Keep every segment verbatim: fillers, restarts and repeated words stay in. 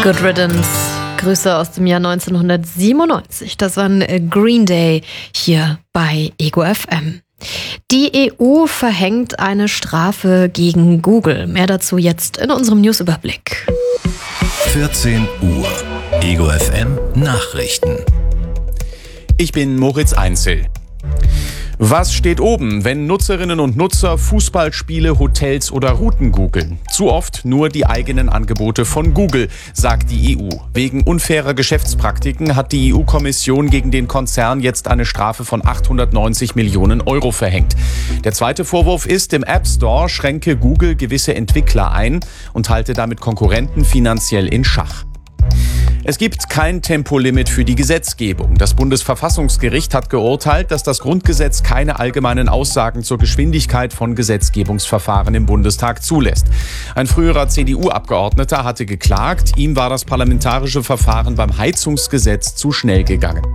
Good Riddance. Grüße aus dem Jahr neunzehnhundertsiebenundneunzig. Das war ein Green Day hier bei Ego F M. Die E U verhängt eine Strafe gegen Google. Mehr dazu jetzt in unserem Newsüberblick. vierzehn Uhr. Ego F M Nachrichten. Ich bin Moritz Einzel. Was steht oben, wenn Nutzerinnen und Nutzer Fußballspiele, Hotels oder Routen googeln? Zu oft nur die eigenen Angebote von Google, sagt die E U. Wegen unfairer Geschäftspraktiken hat die E U-Kommission gegen den Konzern jetzt eine Strafe von achthundertneunzig Millionen Euro verhängt. Der zweite Vorwurf ist, im App Store schränke Google gewisse Entwickler ein und halte damit Konkurrenten finanziell in Schach. Es gibt kein Tempolimit für die Gesetzgebung. Das Bundesverfassungsgericht hat geurteilt, dass das Grundgesetz keine allgemeinen Aussagen zur Geschwindigkeit von Gesetzgebungsverfahren im Bundestag zulässt. Ein früherer C D U-Abgeordneter hatte geklagt, ihm war das parlamentarische Verfahren beim Heizungsgesetz zu schnell gegangen.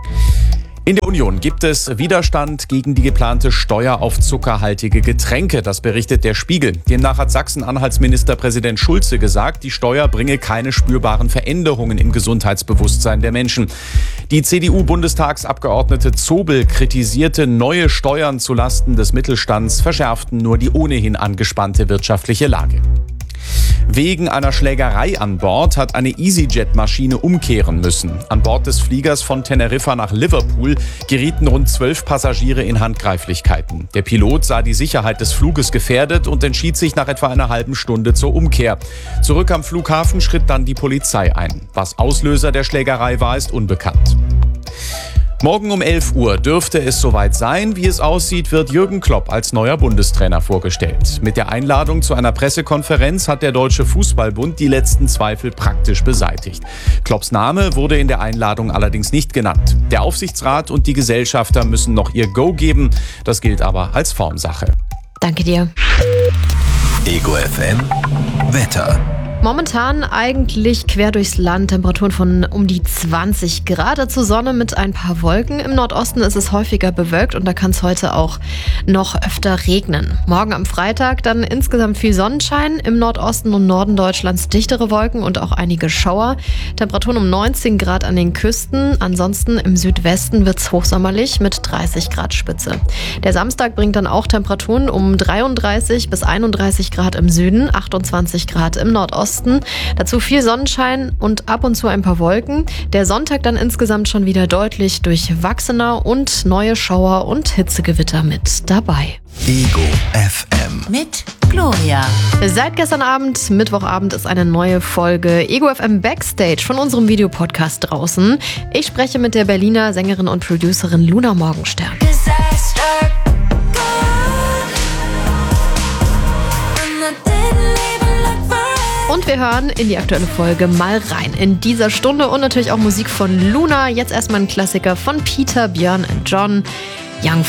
In der Union gibt es Widerstand gegen die geplante Steuer auf zuckerhaltige Getränke. Das berichtet der Spiegel. Demnach hat Sachsen-Anhalts Ministerpräsident Schulze gesagt, die Steuer bringe keine spürbaren Veränderungen im Gesundheitsbewusstsein der Menschen. Die C D U-Bundestagsabgeordnete Zobel kritisierte, neue Steuern zulasten des Mittelstands verschärften nur die ohnehin angespannte wirtschaftliche Lage. Wegen einer Schlägerei an Bord hat eine EasyJet-Maschine umkehren müssen. An Bord des Fliegers von Teneriffa nach Liverpool gerieten rund zwölf Passagiere in Handgreiflichkeiten. Der Pilot sah die Sicherheit des Fluges gefährdet und entschied sich nach etwa einer halben Stunde zur Umkehr. Zurück am Flughafen schritt dann die Polizei ein. Was Auslöser der Schlägerei war, ist unbekannt. Morgen um elf Uhr dürfte es soweit sein. Wie es aussieht, wird Jürgen Klopp als neuer Bundestrainer vorgestellt. Mit der Einladung zu einer Pressekonferenz hat der Deutsche Fußballbund die letzten Zweifel praktisch beseitigt. Klopps Name wurde in der Einladung allerdings nicht genannt. Der Aufsichtsrat und die Gesellschafter müssen noch ihr Go geben. Das gilt aber als Formsache. Danke dir. Ego F M Wetter. Momentan eigentlich quer durchs Land, Temperaturen von um die zwanzig Grad, dazu Sonne mit ein paar Wolken. Im Nordosten ist es häufiger bewölkt und da kann es heute auch noch öfter regnen. Morgen am Freitag dann insgesamt viel Sonnenschein, im Nordosten und Norden Deutschlands dichtere Wolken und auch einige Schauer. Temperaturen um neunzehn Grad an den Küsten, ansonsten im Südwesten wird es hochsommerlich mit dreißig Grad Spitze. Der Samstag bringt dann auch Temperaturen um dreiunddreißig bis einunddreißig Grad im Süden, achtundzwanzig Grad im Nordosten. Dazu viel Sonnenschein und ab und zu ein paar Wolken. Der Sonntag dann insgesamt schon wieder deutlich durchwachsener und neue Schauer und Hitzegewitter mit dabei. Ego F M mit Gloria. Seit gestern Abend, Mittwochabend, ist eine neue Folge Ego F M Backstage von unserem Videopodcast draußen. Ich spreche mit der Berliner Sängerin und Producerin Luna Morgenstern. Und wir hören in die aktuelle Folge mal rein. In dieser Stunde und natürlich auch Musik von Luna. Jetzt erstmal ein Klassiker von Peter, Björn und John. Young